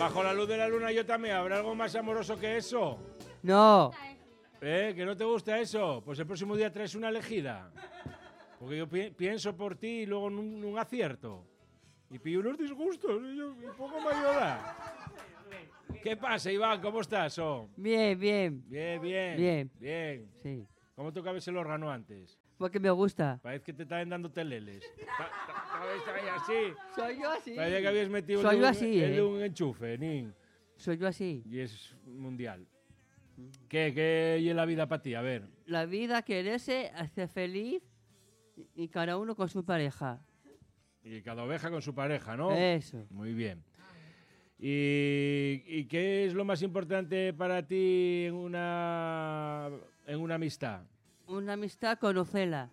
Bajo la luz de la luna yo también. ¿Habrá algo más amoroso que eso? No. ¿Que no te gusta eso? Pues el próximo día traes una elegida. Porque yo pienso por ti y luego un acierto. Y pillo unos disgustos y un poco me ayuda. ¿Qué pasa, Iván? ¿Cómo estás? Bien, bien. Bien. Sí. ¿Cómo tocabas el órgano antes? Porque me gusta. Parece que te estaban dando teleles. ¿Estabas ahí así? Soy yo así. Parece que habías metido Soy yo así, un enchufe, nin. Soy yo así. Y es mundial. ¿Qué es la vida para ti? A ver. La vida, quererse, hacer feliz y cada uno con su pareja. Y cada oveja con su pareja, ¿no? Eso. Muy bien. ¿Y qué es lo más importante para ti en una amistad? Una amistad, conocerla.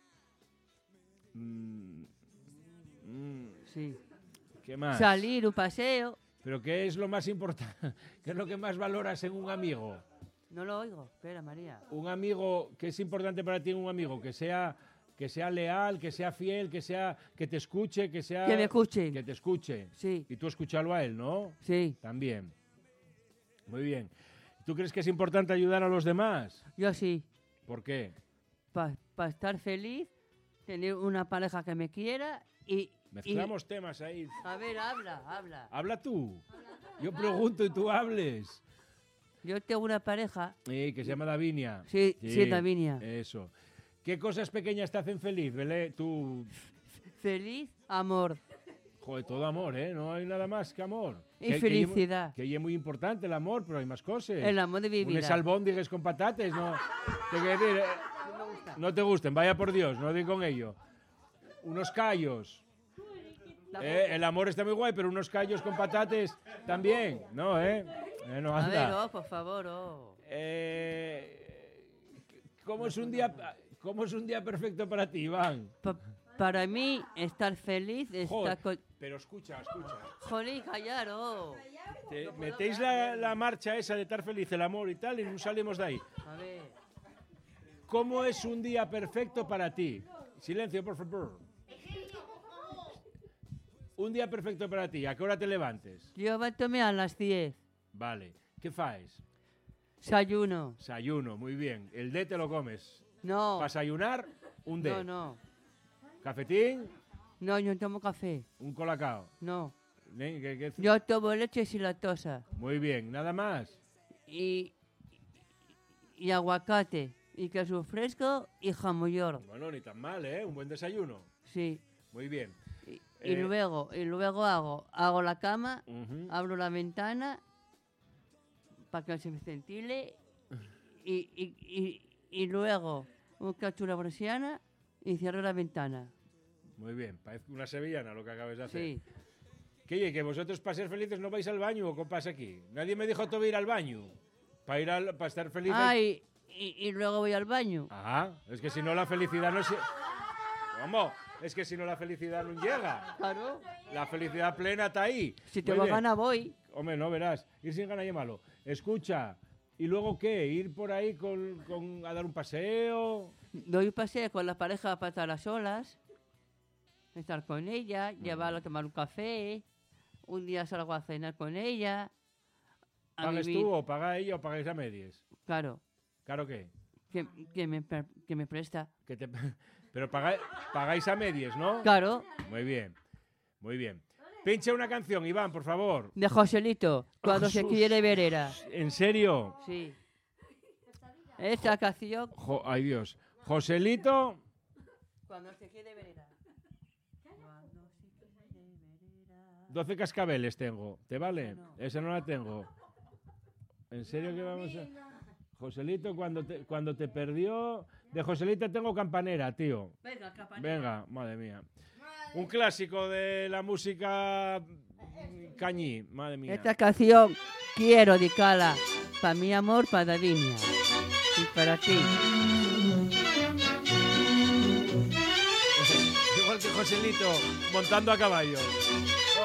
Sí. ¿Qué más? Salir, un paseo. ¿Pero qué es lo más importante? ¿Qué es lo que más valoras en un amigo? No lo oigo. Espera, María. Un amigo, ¿qué es importante para ti en un amigo? Que sea leal, que sea fiel, que te escuche, que me escuchen. Que te escuche. Sí. Y tú escucharlo a él, ¿no? Sí. También. Muy bien. ¿Tú crees que es importante ayudar a los demás? Yo sí. ¿Por qué? Para estar feliz, tener una pareja que me quiera y... Mezclamos temas ahí. A ver, habla. Habla tú. Yo pregunto y tú hables. Yo tengo una pareja. Que se llama Davinia. Sí, Davinia. Eso. ¿Qué cosas pequeñas te hacen feliz, Belé? Tú... Feliz, amor. Joder, todo amor, ¿eh? No hay nada más que amor. Y felicidad. Que es muy importante el amor, pero hay más cosas. El amor de mi vida. Unes albóndigues con patates, ¿no? Te quiero decir, No me gusta. no te gusten, vaya por Dios, no di con ello. Unos callos. El amor está muy guay, pero unos callos con patates también, ¿no, no anda. A ver, por favor, ¿Cómo es un día perfecto para ti, Iván? Para mí, estar feliz, estar con... Pero escucha. Joder, callar, Metéis la marcha esa de estar feliz, el amor y tal, y no salimos de ahí. A ver. ¿Cómo es un día perfecto para ti? Silencio, por favor. Un día perfecto para ti. ¿A qué hora te levantes? Yo levanto-me a las 10. Vale. ¿Qué faes? Desayuno. Desayuno, muy bien. ¿El D te lo comes? No. ¿Para desayunar? Un D. No. ¿Cafetín? No, yo no tomo café. ¿Un colacao? No. ¿Qué? Yo tomo leche sin lactosa. Muy bien. ¿Nada más? Y aguacate. Y queso fresco y jamón york. Bueno, ni tan mal, ¿eh? Un buen desayuno. Sí. Muy bien. Y luego hago la cama, abro la ventana para que se me ventile y luego un cacho una persiana y cierro la ventana. Muy bien, parece una sevillana lo que acabas de hacer. Sí. Que vosotros para ser felices no vais al baño o qué pasa aquí. Nadie me dijo todavía ir al baño para estar feliz. Y luego voy al baño. Es que si no la felicidad no se... ¿Cómo? Es que si no la felicidad no llega. Claro. La felicidad plena está ahí. Si tengo ganas voy. Hombre, no verás. Ir sin ganas es malo. Escucha, ¿y luego qué? ¿Ir por ahí a dar un paseo? Doy un paseo con la pareja para estar a solas. Estar con ella, llevarla a tomar un café. Un día salgo a cenar con ella. ¿Pagas tú o paga ella o pagáis a medias? Claro. ¿Claro qué? Que me presta. Pero pagáis a medias, ¿no? Claro. Muy bien. Pincha una canción, Iván, por favor. De Joselito, cuando se quiere verera. ¿En serio? Sí. Esta canción. Ay, Dios. Joselito. Cuando se quiere verera. 12 cascabeles tengo. ¿Te vale? No. Esa no la tengo. ¿En serio que vamos a...? Joselito, cuando te perdió... De Joselito tengo Campanera, tío. Venga, Campanera. Venga, madre mía. Un clásico de la música cañí, madre mía. Esta canción quiero dedicarla para mi amor, para Davinia. Y para ti. Igual que Joselito montando a caballo.